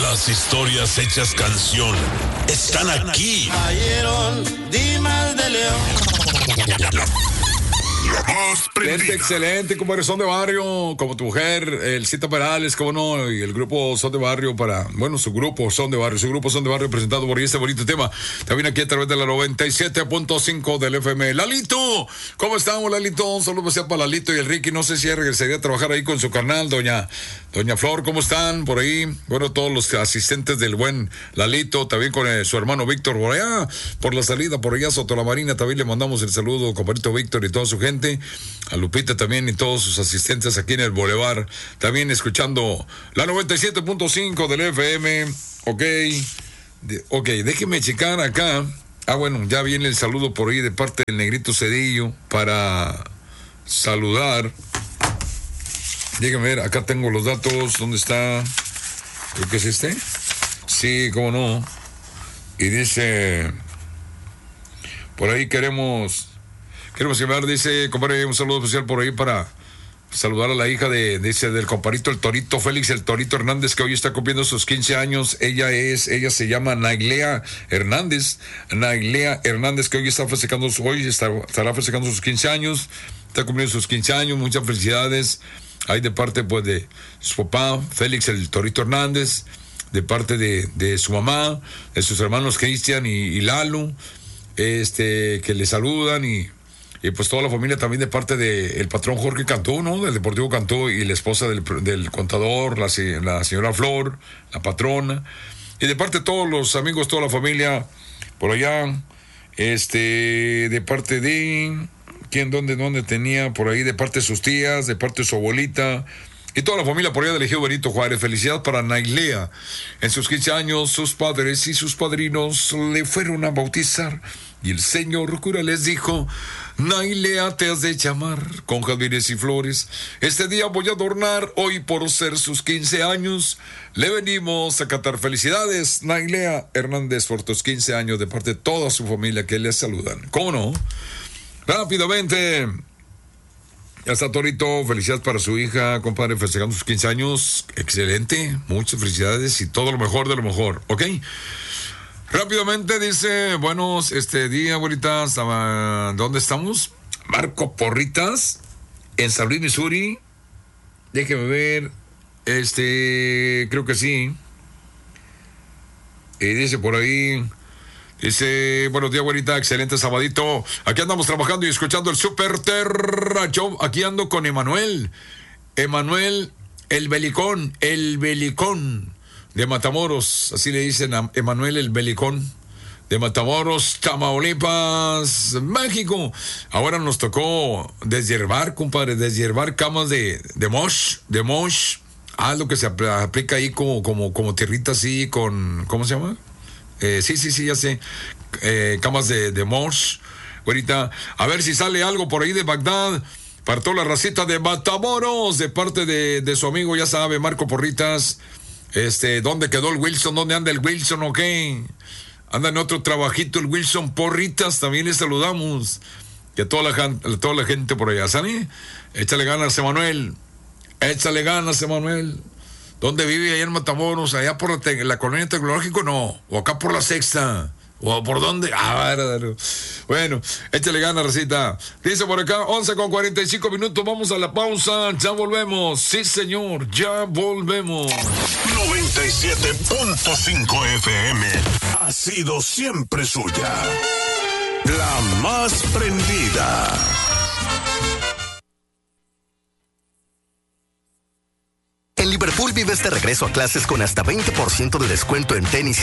Las historias hechas canción están aquí. Cayeron Dimas de León. La más prendida. Excelente, compadre, Son de Barrio, como tu mujer, el Cita Perales, como no, y el grupo Son de Barrio su grupo Son de Barrio presentado por este bonito tema. También aquí a través de la 97.5 del FM. Lalito, ¿cómo estamos, Lalito? Un saludo especial para Lalito y el Ricky. No sé si regresaría a trabajar ahí con su carnal, doña Flor, ¿cómo están por ahí? Bueno, todos los asistentes del buen Lalito, también con su hermano Víctor por allá, por la salida, por allá, Soto la Marina, también le mandamos el saludo, compadrito Víctor y toda su gente. A Lupita también y todos sus asistentes aquí en el Boulevard, también escuchando la 97.5 del FM. Ok, déjeme checar acá. Bueno, ya viene el saludo por ahí de parte del Negrito Cedillo para saludar. Déjame ver, acá tengo los datos. ¿Dónde está? Creo que es este. Sí, cómo no. Y dice, por ahí queremos llamar, dice, compadre, un saludo especial por ahí para saludar a la hija del compadrito, el Torito Félix, el Torito Hernández, que hoy está cumpliendo sus 15 años. Ella se llama Nailea Hernández, que hoy estará festejando sus 15 años, está cumpliendo sus 15 años, muchas felicidades. Hay de parte, pues, de su papá, Félix, el Torito Hernández, de parte de su mamá, de sus hermanos Cristian y Lalo, que le saludan y pues toda la familia también de parte del patrón Jorge Cantú, ¿no? Del Deportivo Cantú y la esposa del contador, la señora Flor, la patrona, y de parte de todos los amigos, toda la familia por allá, de parte de ¿dónde tenía? Por ahí, de parte de sus tías, de parte de su abuelita, y toda la familia por allá del Ejido Benito Juárez. Felicidad para Nailea. En sus 15 años, sus padres y sus padrinos le fueron a bautizar, y el señor cura les dijo: Nailea, te has de llamar con jazmines y flores. Este día voy a adornar, hoy por ser sus 15 años. Le venimos a cantar. Felicidades, Nailea Hernández, por tus 15 años, de parte de toda su familia que les saludan. ¿Cómo no? Rápidamente, ya está Torito, felicidades para su hija, compadre, festejando sus 15 años. Excelente, muchas felicidades y todo lo mejor de lo mejor, ¿ok? Rápidamente dice, buenos, día, abuelitas, ¿dónde estamos? Marco Porritas, en San Luis, Missouri. Déjeme ver, creo que sí. Y dice por ahí, buenos días, abuelita, excelente sabadito. Aquí andamos trabajando y escuchando el Super Terra Show. Aquí ando con Emanuel, el Belicón, de Matamoros, así le dicen a Emanuel, el Belicón, de Matamoros, Tamaulipas, México. Ahora nos tocó deshiervar, compadre, camas de mosh. Lo que se aplica ahí como tierrita así con, ¿cómo se llama? Sí, ya sé. Camas de mosh. Ahorita, a ver si sale algo por ahí de Bagdad, para toda la racita de Matamoros, de parte de su amigo, ya sabe, Marco Porritas. ¿Dónde quedó el Wilson? ¿Dónde anda el Wilson? ¿O qué? Anda en otro trabajito el Wilson Porritas, también le saludamos. Y a toda la gente por allá, ¿sale? Échale ganas, Emanuel. ¿Dónde vive? Allá en Matamoros, allá por la colonia tecnológico, no. O acá por la Sexta. ¿O por dónde? Bueno, échale ganas, Racita. Dice por acá, 11:45. Vamos a la pausa. Ya volvemos. Sí, señor, ya volvemos. 97.5 FM ha sido siempre suya. La más prendida. En Liverpool vives de regreso a clases con hasta 20% de descuento en tenis